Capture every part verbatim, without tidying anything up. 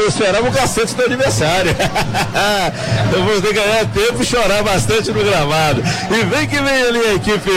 eu esperava o cacete do aniversário. Eu vou ter que ganhar tempo e chorar bastante no gramado. E vem que vem ali a equipe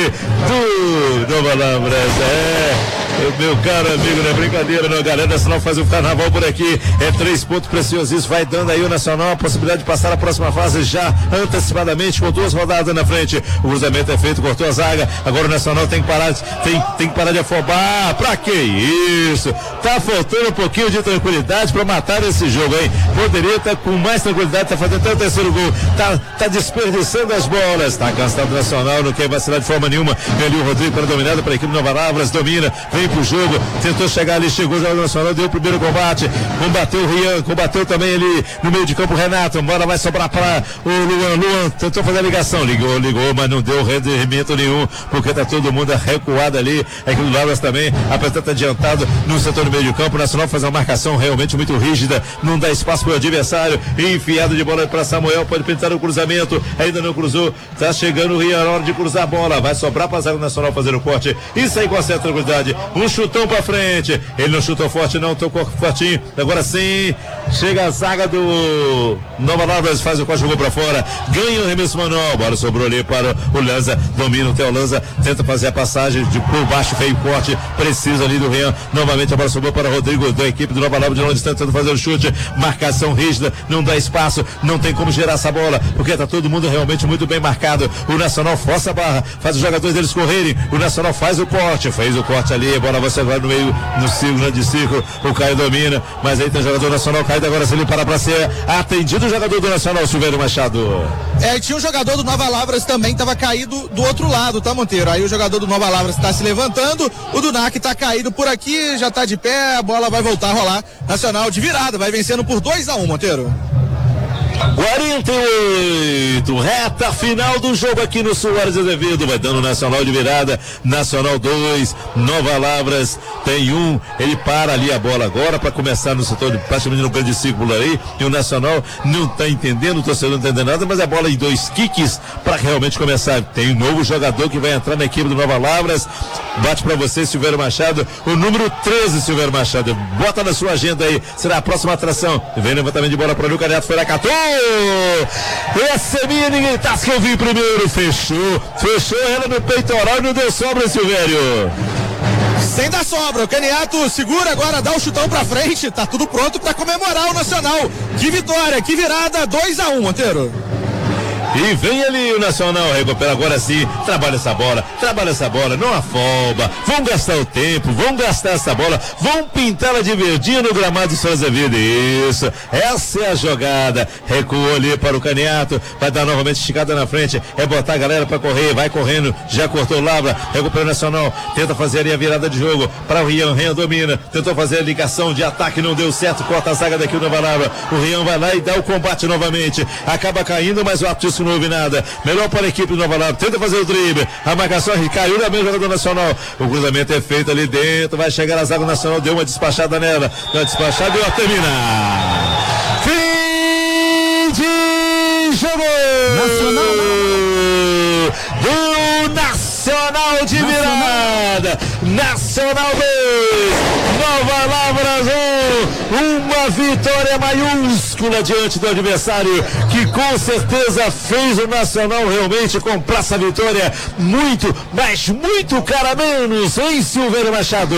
do Nova Lavras. É. Meu caro amigo, não é brincadeira, não, galera. Nacional faz o carnaval por aqui. É três pontos preciosíssimos. Vai dando aí o Nacional a possibilidade de passar a próxima fase já antecipadamente, com duas rodadas na frente. O cruzamento é feito, cortou a zaga. Agora o Nacional tem que parar, tem, tem que parar de afobar. Pra que isso? Tá faltando um pouquinho de tranquilidade pra matar esse jogo, hein? Poderia estar com mais tranquilidade, tá fazendo até o terceiro gol. Tá, tá desperdiçando as bolas. Tá cansado o Nacional, não quer vacilar de forma nenhuma. Vem ali o Rodrigo para dominado para a equipe Nova Lavras, domina, vem pro jogo, tentou chegar ali, chegou o jogador Nacional, deu o primeiro combate, combateu o Rian, combateu também ali no meio de campo o Renato, bola vai sobrar para o Luan, Luan tentou fazer a ligação, ligou, ligou, mas não deu rendimento nenhum, porque tá todo mundo recuado ali, a equipe do Lavras também, apesar de estar adiantado no setor do meio de campo, o Nacional faz uma marcação realmente muito rígida, não dá espaço para o adversário, enfiado de bola para Samuel, pode pintar o cruzamento, ainda não cruzou, tá chegando o Rian, na hora de cruzar a bola, vai sobrar para a zaga Nacional fazer o corte, isso aí com certa tranquilidade, um chutão pra frente, ele não chutou forte não, tocou fortinho, agora sim, chega a zaga do Nova Lavras, faz o corte, jogou pra fora, ganha o remesso manual, bola sobrou ali para o Lanza, domina o Theo Lanza, tenta fazer a passagem de por baixo, veio corte, precisa ali do Rian, novamente a bola sobrou para o Rodrigo, da equipe do Nova Lavras, de longe tentando fazer o chute, marcação rígida, não dá espaço, não tem como gerar essa bola, porque tá todo mundo realmente muito bem marcado, o Nacional força a barra, faz os jogadores deles correrem, o Nacional faz o corte, fez o corte ali, a bola vai ser agora no meio, no círculo de círculo, o Caio domina, mas aí tem o jogador Nacional caído, agora se ele parar pra ser atendido, o jogador do Nacional, Silvério Machado. É, tinha um jogador do Nova Lavras também, tava caído do outro lado, tá, Monteiro? Aí o jogador do Nova Lavras tá se levantando, o do N A C tá caído por aqui, já tá de pé, a bola vai voltar a rolar, Nacional de virada, vai vencendo por dois a um, Monteiro. quarenta e oito, reta final do jogo aqui no Soares Azevedo, vai dando Nacional de virada, Nacional dois, Nova Lavras tem um, ele para ali a bola agora para começar no setor, de, praticamente no grande círculo aí, e o Nacional não tá entendendo, o torcedor não tá entendendo nada, mas a bola em dois kicks para realmente começar, tem um novo jogador que vai entrar na equipe do Nova Lavras, bate para você, Silvério Machado, o número treze, Silvério Machado, bota na sua agenda aí, será a próxima atração, vem levantamento de bola para o Lucas Neto, foi lá, catou! Essa é minha, ninguém tá, que eu vi primeiro, fechou, fechou ela no peitoral e não deu sobra, Silvério. Sem dar sobra, o Caniato segura agora, dá o chutão pra frente, tá tudo pronto pra comemorar o Nacional. Que vitória, que virada, dois a um, Monteiro. E vem ali o Nacional, recupera agora sim, trabalha essa bola, trabalha essa bola, não afoba, vão gastar o tempo, vão gastar essa bola, vão pintá-la de verdinho no gramado do Soares Azevedo, isso, essa é a jogada, recuou ali para o Caniato, vai dar novamente esticada na frente, é botar a galera para correr, vai correndo, já cortou o Lavra, recupera o Nacional, tenta fazer ali a virada de jogo, para o Rian, Rian domina, tentou fazer a ligação de ataque, não deu certo, corta a zaga daqui o Nova Lavra, o Rian vai lá e dá o combate novamente, acaba caindo, mas o Atício não houve nada, melhor para a equipe do Nova Lavra, tenta fazer o drible, a marcação caiu na mesma jogador Nacional, o cruzamento é feito ali dentro, vai chegar a zaga Nacional, deu uma despachada nela, deu uma despachada e vai terminar. Fim de jogo! Nacional do Nacional de virada, Nacional dois, Nova Lavras um, uma vitória maiúscula diante do adversário, que com certeza fez o Nacional realmente comprar essa vitória muito, mas muito cara menos, hein, Silvério Machado?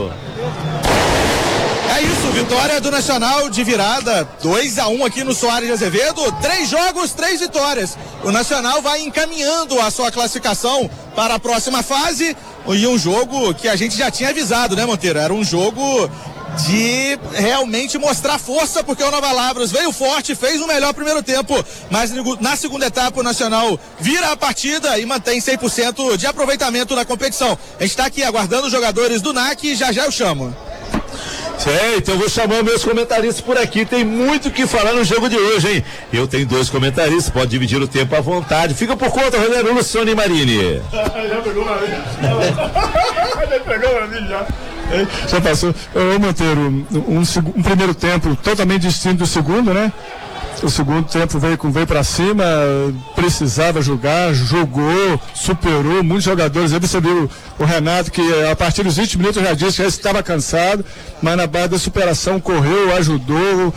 É isso, vitória do Nacional de virada, dois a um aqui no Soares de Azevedo, três jogos, três vitórias. O Nacional vai encaminhando a sua classificação para a próxima fase, e um jogo que a gente já tinha avisado, né, Monteiro? Era um jogo de realmente mostrar força, porque o Nova Lavras veio forte, fez o melhor primeiro tempo, mas na segunda etapa o Nacional vira a partida e mantém cem por cento de aproveitamento na competição. A gente está aqui aguardando os jogadores do N A C e já já eu chamo. É, então eu vou chamar meus comentaristas por aqui, tem muito o que falar no jogo de hoje, hein? Eu tenho dois comentaristas, pode dividir o tempo à vontade, fica por conta, Rogério Luciano e Marini. Já pegou pra mim. Já pegou pra mim já. Já passou. Ô, Monteiro, um, um primeiro tempo totalmente distinto do segundo, né? O segundo tempo veio, veio para cima, precisava jogar, jogou, superou muitos jogadores. Eu percebi o, o Renato que a partir dos vinte minutos já disse que já estava cansado, mas na base da superação correu, ajudou,